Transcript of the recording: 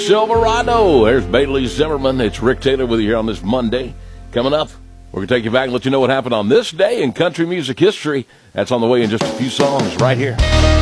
Silverado. There's Bailey Zimmerman. It's Rick Taylor with you here on this Monday. Coming up, we're going to take you back and let you know what happened on this day in country music history. That's on the way in just a few songs right here.